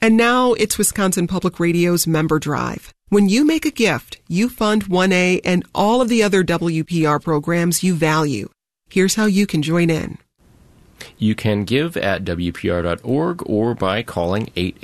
And now it's Wisconsin Public Radio's Member Drive. When you make a gift, you fund 1A and all of the other WPR programs you value. Here's how you can join in. You can give at WPR.org or by calling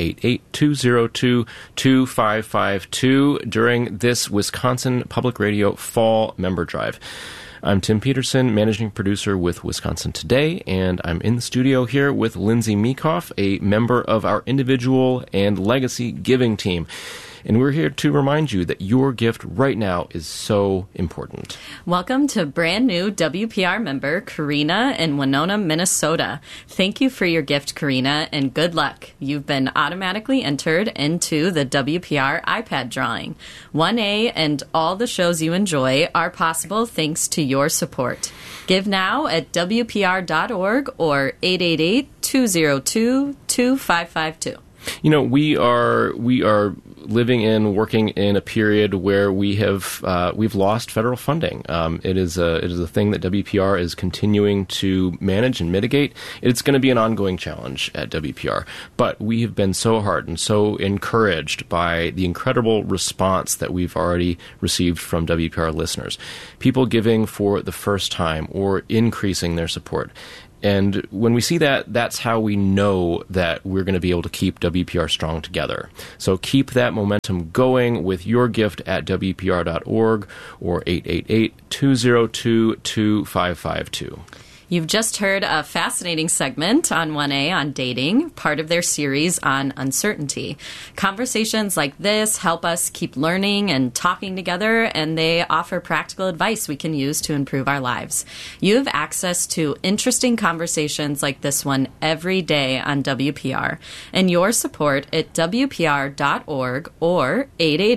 888-202-2552 during this Wisconsin Public Radio Fall Member Drive. I'm Tim Peterson, managing producer with Wisconsin Today, and I'm in the studio here with Lindsay Meekoff, a member of our individual and legacy giving team. And we're here to remind you that your gift right now is so important. Welcome to brand new WPR member Karina in Winona, Minnesota. Thank you for your gift, Karina, and good luck. You've been automatically entered into the WPR iPad drawing. 1A and all the shows you enjoy are possible thanks to your support. Give now at WPR.org or 888-202-2552. You know, we are living in, working in a period where we've lost federal funding. It is a thing that WPR is continuing to manage and mitigate. It's going to be an ongoing challenge at WPR. But we have been so hard and so encouraged by the incredible response that we've already received from WPR listeners. People giving for the first time or increasing their support. And when we see that, that's how we know that we're going to be able to keep WPR strong together. So keep that momentum going with your gift at WPR.org or 888-202-2552. You've just heard a fascinating segment on 1A on dating, part of their series on uncertainty. Conversations like this help us keep learning and talking together, and they offer practical advice we can use to improve our lives. You have access to interesting conversations like this one every day on WPR, and your support at WPR.org or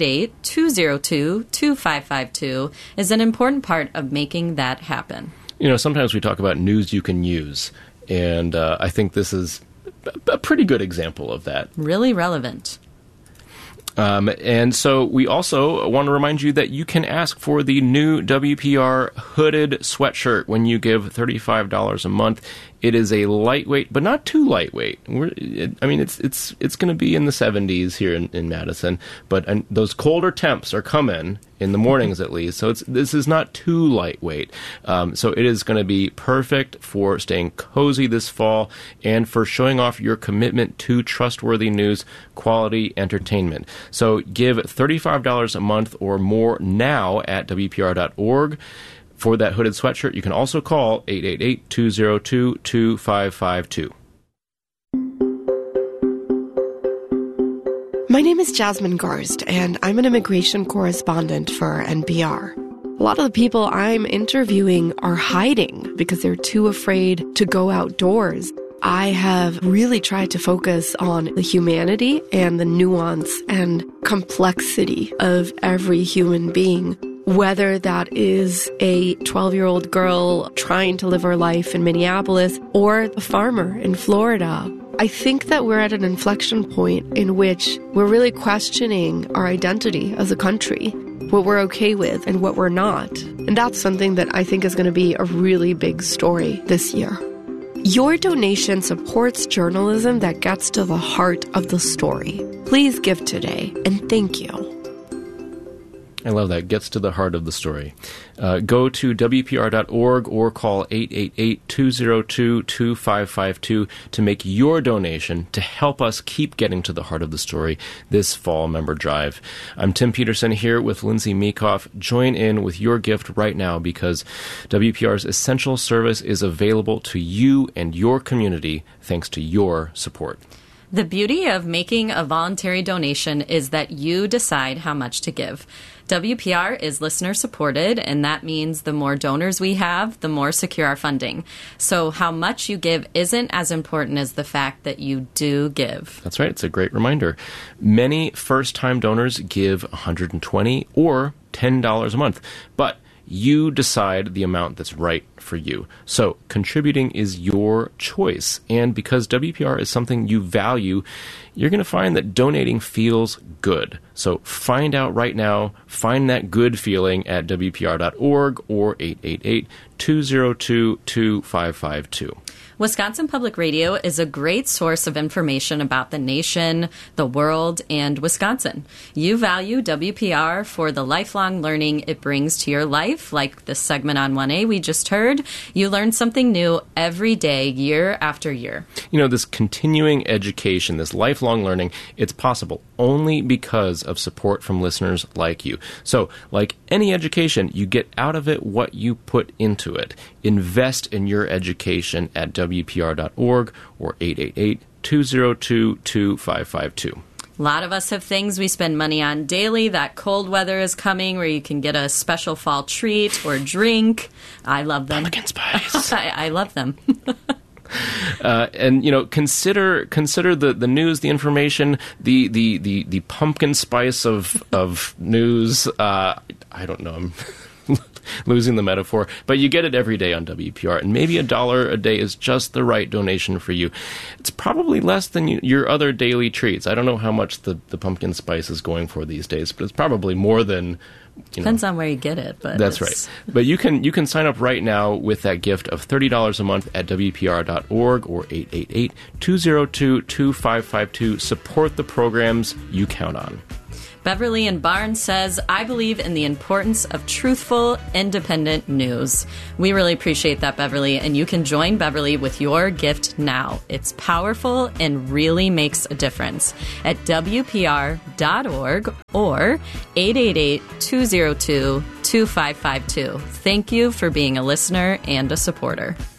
888-202-2552 is an important part of making that happen. You know, sometimes we talk about news you can use, and I think this is a pretty good example of that. Really relevant. And so we also want to remind you that you can ask for the new WPR hooded sweatshirt when you give $35 a month. It is a lightweight, but not too lightweight. It's going to be in the 70s here in Madison, but those colder temps are coming in the mornings at least. So this is not too lightweight. So it is going to be perfect for staying cozy this fall and for showing off your commitment to trustworthy news, quality entertainment. So give $35 a month or more now at WPR.org. For that hooded sweatshirt, you can also call 888-202-2552. My name is Jasmine Garst, and I'm an immigration correspondent for NPR. A lot of the people I'm interviewing are hiding because they're too afraid to go outdoors. I have really tried to focus on the humanity and the nuance and complexity of every human being. Whether that is a 12-year-old girl trying to live her life in Minneapolis or a farmer in Florida. I think that we're at an inflection point in which we're really questioning our identity as a country, what we're okay with and what we're not. And that's something that I think is going to be a really big story this year. Your donation supports journalism that gets to the heart of the story. Please give today, and thank you. I love that. Gets to the heart of the story. Go to WPR.org or call 888-202-2552 to make your donation to help us keep getting to the heart of the story this fall member drive. I'm Tim Peterson here with Lindsay Meekoff. Join in with your gift right now because WPR's essential service is available to you and your community thanks to your support. The beauty of making a voluntary donation is that you decide how much to give. WPR is listener-supported, and that means the more donors we have, the more secure our funding. So how much you give isn't as important as the fact that you do give. That's right. It's a great reminder. Many first-time donors give $120 or $10 a month, but you decide the amount that's right for you. So contributing is your choice. And because WPR is something you value, you're going to find that donating feels good. So find out right now. Find that good feeling at WPR.org or 888-202-2552. Wisconsin Public Radio is a great source of information about the nation, the world, and Wisconsin. You value WPR for the lifelong learning it brings to your life, like this segment on 1A we just heard. You learn something new every day, year after year. You know, this continuing education, this lifelong learning, it's possible only because of support from listeners like you. So, like any education, you get out of it what you put into it. Invest in your education at WPR.org or 888-202-2552. A lot of us have things we spend money on daily. That cold weather is coming where you can get a special fall treat or drink. I love them. Pumpkin spice. I love them. And, you know, consider the news, the information, the pumpkin spice of news. I don't know. I'm losing the metaphor, but you get it every day on WPR, and maybe $1 a day is just the right donation for you. It's probably less than your other daily treats. I don't know how much the pumpkin spice is going for these days, but it's probably more than... Depends on where you get it, but that's right. But you can sign up right now with that gift of $30 a month at WPR.org or 888-202-2552. Support the programs you count on. Beverly in Barnes says, I believe in the importance of truthful, independent news. We really appreciate that, Beverly, and you can join Beverly with your gift now. It's powerful and really makes a difference at WPR.org or 888-202-2552. Thank you for being a listener and a supporter.